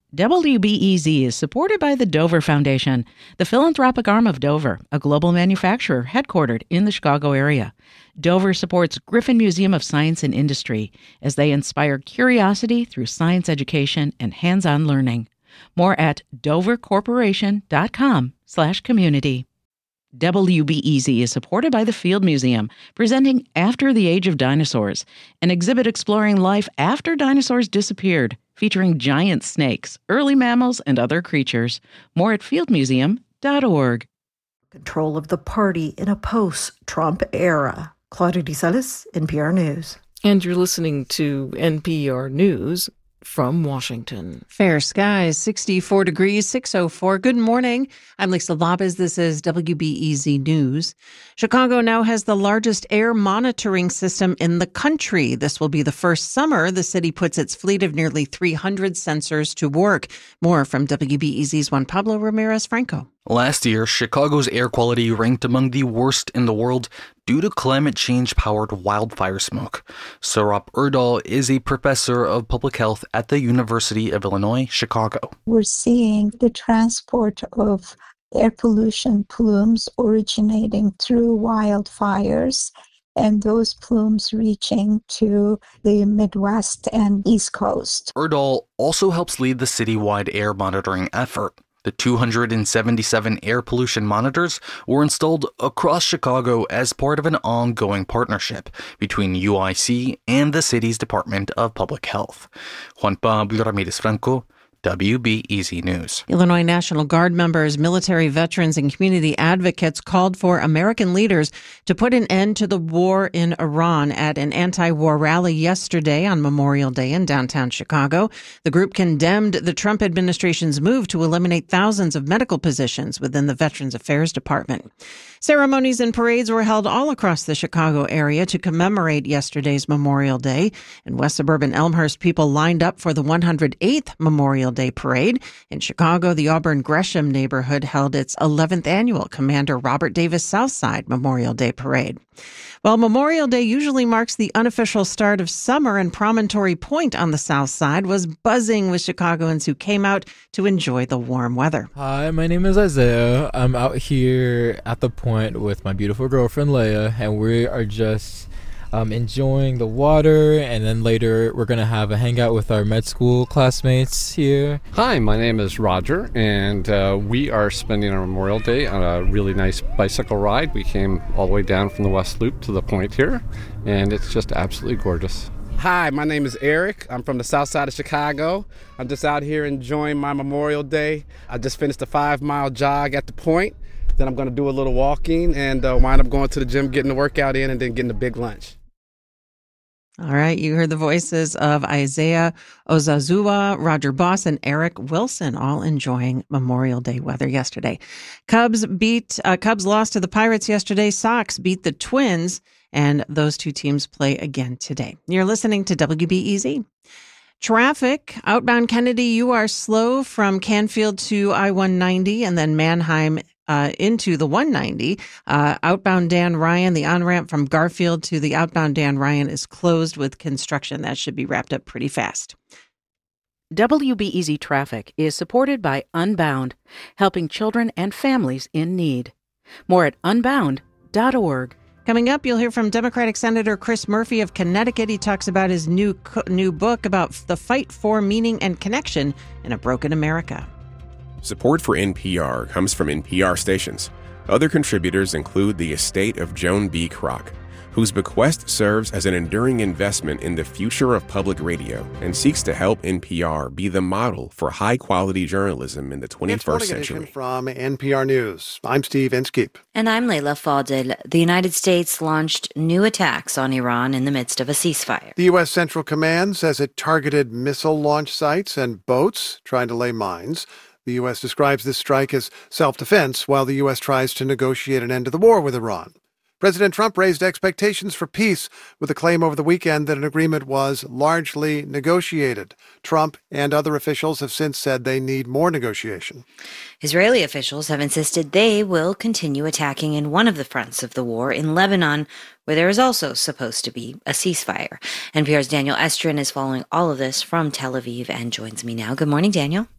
WBEZ is supported by the Dover Foundation, the philanthropic arm of Dover, a global manufacturer headquartered in the Chicago area. Dover supports Griffin Museum of Science and Industry as they inspire curiosity through science education and hands-on learning. More at dovercorporation.com/community. WBEZ is supported by the Field Museum, presenting After the Age of Dinosaurs, an exhibit exploring life after dinosaurs disappeared, featuring giant snakes, early mammals, and other creatures. More at fieldmuseum.org. Control of the party in a post-Trump era. Claudia DeSalis, NPR News. And you're listening to NPR News from Washington. Fair skies, 64 degrees, 6:04. Good morning. I'm Lisa Labez. This is WBEZ News. Chicago now has the largest air monitoring system in the country. This will be the first summer the city puts its fleet of nearly 300 sensors to work. More from WBEZ's Juan Pablo Ramirez Franco. Last year, Chicago's air quality ranked among the worst in the world due to climate change-powered wildfire smoke. Saurabh Urdal is a professor of public health at the University of Illinois, Chicago. We're seeing the transport of air pollution plumes originating through wildfires, and those plumes reaching to the Midwest and East Coast. Urdal also helps lead the citywide air monitoring effort. The 277 air pollution monitors were installed across Chicago as part of an ongoing partnership between UIC and the city's Department of Public Health. Juan Pablo Ramirez Franco, WBEZ News. Illinois National Guard members, military veterans, and community advocates called for American leaders to put an end to the war in Iran at an anti-war rally yesterday on Memorial Day in downtown Chicago. The group condemned the Trump administration's move to eliminate thousands of medical positions within the Veterans Affairs Department. Ceremonies and parades were held all across the Chicago area to commemorate yesterday's Memorial Day. In West Suburban Elmhurst, people lined up for the 108th Memorial Day Parade. In Chicago, the Auburn Gresham neighborhood held its 11th annual Commander Robert Davis Southside Memorial Day Parade. While Memorial Day usually marks the unofficial start of summer, and Promontory Point on the south side was buzzing with Chicagoans who came out to enjoy the warm weather. Hi, my name is Isaiah. I'm out here at the point with my beautiful girlfriend Leia, and we are just enjoying the water, and then later we're going to have a hangout with our med school classmates here. Hi, my name is Roger, and we are spending our Memorial Day on a really nice bicycle ride. We came all the way down from the West Loop to the point here, and it's just absolutely gorgeous. Hi, my name is Eric. I'm from the south side of Chicago. I'm just out here enjoying my Memorial Day. I just finished a 5-mile jog at the point. Then I'm going to do a little walking and wind up going to the gym, getting the workout in, and then getting a big lunch. All right, you heard the voices of Isaiah Ozazuwa, Roger Boss, and Eric Wilson, all enjoying Memorial Day weather yesterday. Cubs lost to the Pirates yesterday. Sox beat the Twins, and those two teams play again today. You're listening to WBEZ. Traffic, outbound Kennedy, you are slow from Canfield to I-190 and then Manheim into the 190. Outbound Dan Ryan, the on-ramp from Garfield to the outbound Dan Ryan is closed with construction. That should be wrapped up pretty fast. WBEZ Traffic is supported by Unbound, helping children and families in need. More at unbound.org. Coming up, you'll hear from Democratic Senator Chris Murphy of Connecticut. He talks about his new book about the fight for meaning and connection in a broken America. Support for NPR comes from NPR stations. Other contributors include the estate of Joan B. Kroc, whose bequest serves as an enduring investment in the future of public radio and seeks to help NPR be the model for high-quality journalism in the 21st century. From NPR News, I'm Steve Inskeep. And I'm Leila Fadel. The United States launched new attacks on Iran in the midst of a ceasefire. The U.S. Central Command says it targeted missile launch sites and boats trying to lay mines. The U.S. describes this strike as self-defense while the U.S. tries to negotiate an end to the war with Iran. President Trump raised expectations for peace with a claim over the weekend that an agreement was largely negotiated. Trump and other officials have since said they need more negotiation. Israeli officials have insisted they will continue attacking in one of the fronts of the war in Lebanon, where there is also supposed to be a ceasefire. NPR's Daniel Estrin is following all of this from Tel Aviv and joins me now. Good morning, Daniel.